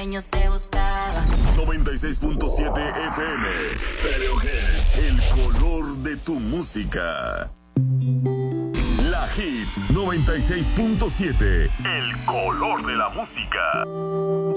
sueños te buscaba. 96.7 FM. Stereo Hits. El color de tu música. La Hits 96.7. El color de la música.